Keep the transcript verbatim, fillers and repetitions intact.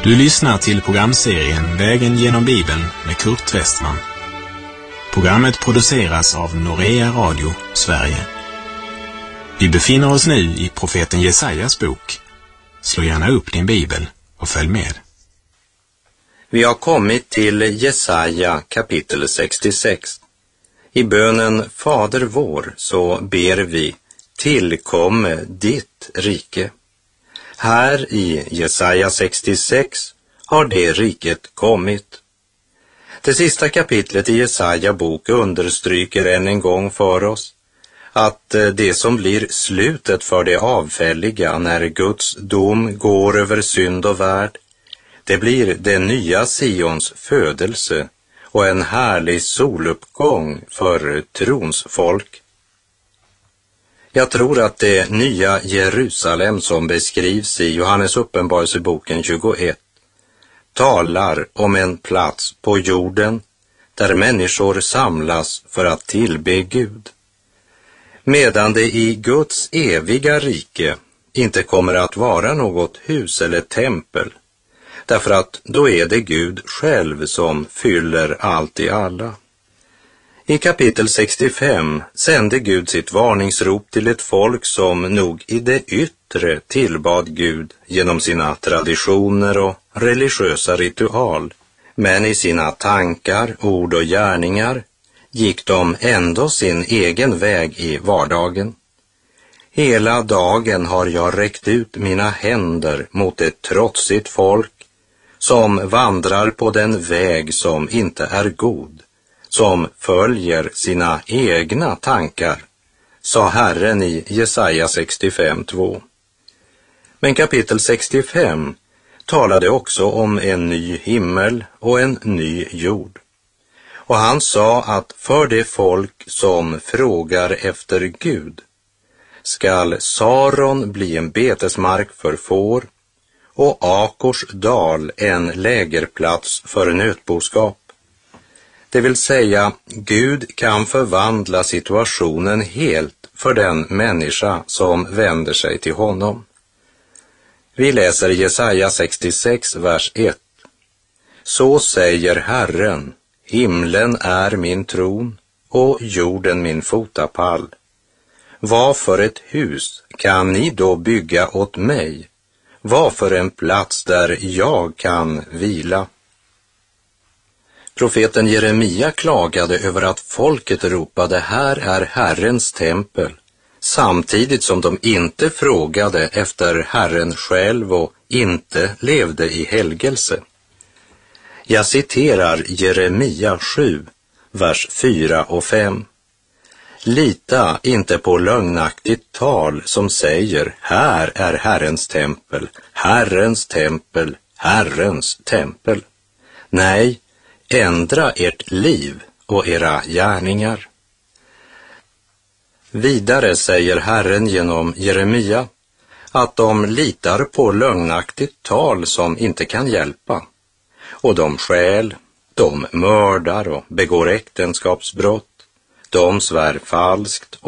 Du lyssnar till programserien Vägen genom Bibeln med Kurt Westman. Programmet produceras av Norea Radio, Sverige. Vi befinner oss nu i profeten Jesajas bok. Slå gärna upp din bibel och följ med. Vi har kommit till Jesaja kapitel sextiosex. I bönen Fader vår så ber vi: tillkomme ditt rike. Här i Jesaja sextiosex har det riket kommit. Det sista kapitlet i Jesaja bok understryker än en gång för oss att det som blir slutet för det avfälliga när Guds dom går över synd och värld, det blir det nya Sions födelse och en härlig soluppgång för trons folk. Jag tror att det nya Jerusalem som beskrivs i Johannes uppenbarelseboken tjugoett talar om en plats på jorden där människor samlas för att tillbe Gud. Medan det i Guds eviga rike inte kommer att vara något hus eller tempel, därför att då är det Gud själv som fyller allt i alla. I kapitel sextiofem sände Gud sitt varningsrop till ett folk som nog i det yttre tillbad Gud genom sina traditioner och religiösa ritual, men i sina tankar, ord och gärningar gick de ändå sin egen väg i vardagen. Hela dagen har jag räckt ut mina händer mot ett trotsigt folk som vandrar på den väg som inte är god, som följer sina egna tankar, sa Herren i Jesaja sextiofem två. Men kapitel sextiofem talade också om en ny himmel och en ny jord. Och han sa att för det folk som frågar efter Gud skall Saron bli en betesmark för får och Akors dal en lägerplats för nötboskap. Det vill säga, Gud kan förvandla situationen helt för den människa som vänder sig till honom. Vi läser Jesaja sextiosex, vers ett. Så säger Herren: himlen är min tron och jorden min fotapall. Vad för ett hus kan ni då bygga åt mig? Vad för en plats där jag kan vila? Profeten Jeremia klagade över att folket ropade: här är Herrens tempel, samtidigt som de inte frågade efter Herren själv och inte levde i helgelse. Jag citerar Jeremia sju, vers fyra och fem. Lita inte på lögnaktigt tal som säger: här är Herrens tempel, Herrens tempel, Herrens tempel. Nej, ändra ert liv och era gärningar. Vidare säger Herren genom Jeremia att de litar på lögnaktigt tal som inte kan hjälpa. Och de stjäl, de mördar och begår äktenskapsbrott, de svär falskt